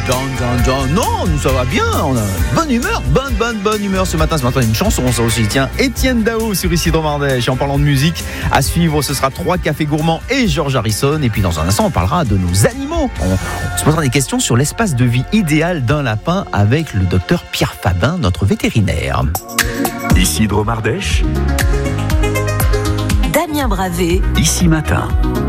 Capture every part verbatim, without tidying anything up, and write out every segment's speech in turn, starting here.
Down, down, down. Non, ça va bien, on a bonne humeur, bonne, bonne, bonne humeur ce matin. Ce matin, une chanson, ça aussi. Tiens, Étienne Dao sur Ici Dromardèche. Et en parlant de musique, à suivre, ce sera trois cafés gourmands et George Harrison. Et puis dans un instant, on parlera de nos animaux. On, on se posera des questions sur l'espace de vie idéal d'un lapin avec le docteur Pierre Fabin, notre vétérinaire. Ici Dromardèche. Damien Bravé. Ici Matin.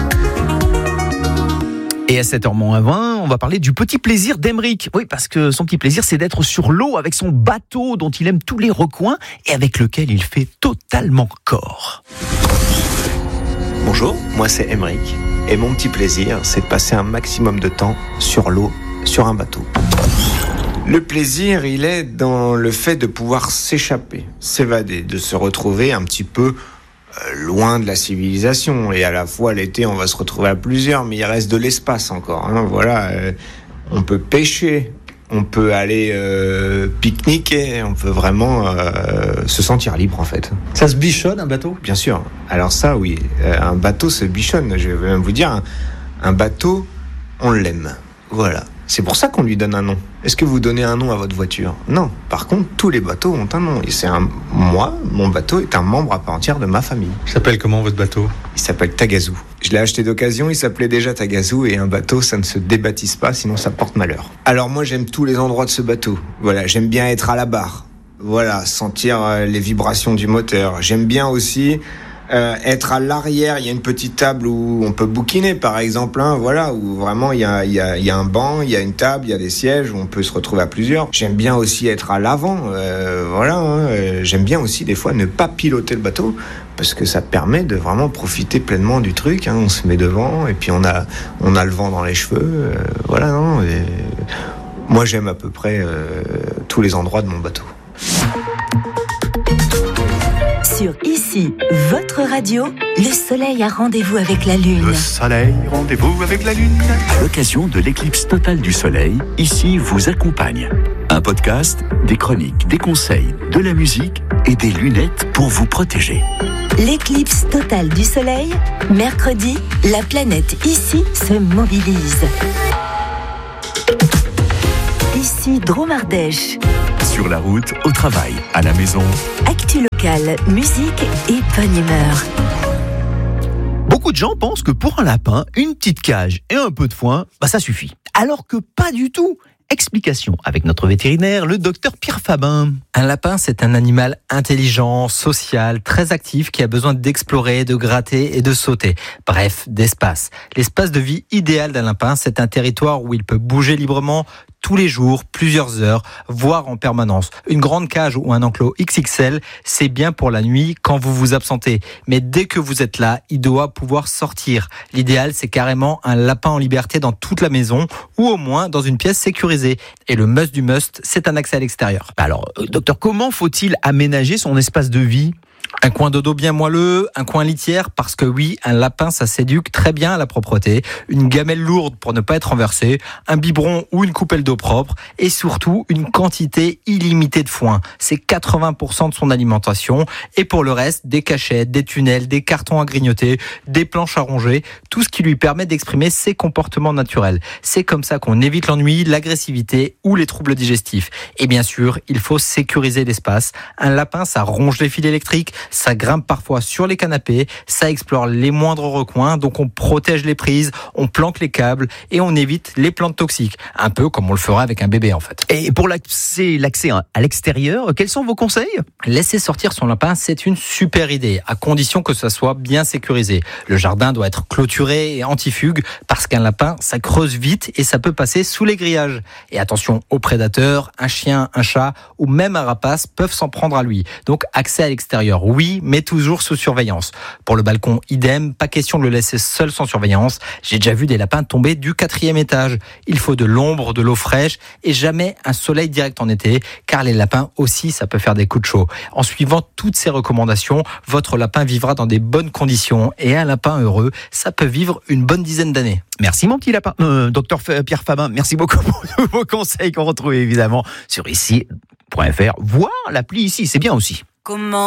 Et à sept heures moins vingt, on va parler du petit plaisir d'Emeric. Oui, parce que son petit plaisir, c'est d'être sur l'eau avec son bateau dont il aime tous les recoins et avec lequel il fait totalement corps. Bonjour, moi c'est Emeric. Et mon petit plaisir, c'est de passer un maximum de temps sur l'eau, sur un bateau. Le plaisir, il est dans le fait de pouvoir s'échapper, s'évader, de se retrouver un petit peu loin de la civilisation. Et à la fois l'été on va se retrouver à plusieurs, mais il reste de l'espace encore, hein. Voilà, euh, on peut pêcher, on peut aller euh, pique-niquer, on peut vraiment euh, se sentir libre en fait. Ça se bichonne un bateau ? Bien sûr, alors ça oui, euh, un bateau se bichonne, je vais même vous dire, un, un bateau on l'aime, voilà. C'est pour ça qu'on lui donne un nom. Est-ce que vous donnez un nom à votre voiture ? Non. Par contre, tous les bateaux ont un nom. Et c'est un... Moi, mon bateau est un membre à part entière de ma famille. Il s'appelle comment votre bateau ? Il s'appelle Tagazu. Je l'ai acheté d'occasion, il s'appelait déjà Tagazu. Et un bateau, ça ne se débaptise pas, sinon ça porte malheur. Alors moi, j'aime tous les endroits de ce bateau. Voilà, j'aime bien être à la barre. Voilà, sentir euh, les vibrations du moteur. J'aime bien aussi... Euh, être à l'arrière, il y a une petite table où on peut bouquiner par exemple, hein, voilà, où vraiment il y a, il y, a, il y a un banc, il y a une table, il y a des sièges où on peut se retrouver à plusieurs. J'aime bien aussi être à l'avant, euh, voilà, hein, euh, j'aime bien aussi des fois ne pas piloter le bateau parce que ça permet de vraiment profiter pleinement du truc, hein, on se met devant et puis on a, on a le vent dans les cheveux, euh, voilà, non, et moi j'aime à peu près euh, tous les endroits de mon bateau. Sur Ici, votre radio, le soleil a rendez-vous avec la lune. Le soleil, rendez-vous avec la lune. À l'occasion de l'éclipse totale du soleil, Ici vous accompagne. Un podcast, des chroniques, des conseils, de la musique et des lunettes pour vous protéger. L'éclipse totale du soleil, mercredi, la planète Ici se mobilise. Ici Dromardèche. Sur la route, au travail, à la maison. Actu locale, musique et bonne humeur. Beaucoup de gens pensent que pour un lapin, une petite cage et un peu de foin, bah ça suffit. Alors que pas du tout. Explication avec notre vétérinaire, le docteur Pierre Fabin. Un lapin, c'est un animal intelligent, social, très actif, qui a besoin d'explorer, de gratter et de sauter. Bref, d'espace. L'espace de vie idéal d'un lapin, c'est un territoire où il peut bouger librement tous les jours, plusieurs heures, voire en permanence. Une grande cage ou un enclos X X L, c'est bien pour la nuit quand vous vous absentez. Mais dès que vous êtes là, il doit pouvoir sortir. L'idéal, c'est carrément un lapin en liberté dans toute la maison ou au moins dans une pièce sécurisée. Et le must du must, c'est un accès à l'extérieur. Alors, docteur, comment faut-il aménager son espace de vie ? Un coin dodo bien moelleux, un coin litière, parce que oui, un lapin, ça s'éduque très bien à la propreté, une gamelle lourde pour ne pas être renversé, un biberon ou une coupelle d'eau propre, et surtout une quantité illimitée de foin. C'est quatre-vingts pour cent de son alimentation, et pour le reste, des cachettes, des tunnels, des cartons à grignoter, des planches à ronger, tout ce qui lui permet d'exprimer ses comportements naturels. C'est comme ça qu'on évite l'ennui, l'agressivité ou les troubles digestifs. Et bien sûr, il faut sécuriser l'espace. Un lapin, ça ronge les fils électriques, ça grimpe parfois sur les canapés, ça explore les moindres recoins, donc on protège les prises, on planque les câbles et on évite les plantes toxiques, un peu comme on le ferait avec un bébé en fait. Et pour l'accès, l'accès à l'extérieur, quels sont vos conseils ? Laisser sortir son lapin, c'est une super idée, à condition que ça soit bien sécurisé. Le jardin doit être clôturé et anti-fugue, parce qu'un lapin, ça creuse vite et ça peut passer sous les grillages. Et attention aux prédateurs, un chien, un chat ou même un rapace peuvent s'en prendre à lui. Donc accès à l'extérieur, oui, mais toujours sous surveillance. Pour le balcon, idem, pas question de le laisser seul sans surveillance. J'ai déjà vu des lapins tomber du quatrième étage. Il faut de l'ombre, de l'eau fraîche et jamais un soleil direct en été, car les lapins aussi, ça peut faire des coups de chaud. En suivant toutes ces recommandations, votre lapin vivra dans des bonnes conditions et un lapin heureux, ça peut vivre une bonne dizaine d'années. Merci mon petit lapin, euh, docteur Pierre Fabin, merci beaucoup pour tous vos conseils qu'on retrouve évidemment sur ici point f r, voire l'appli Ici, c'est bien aussi. Comment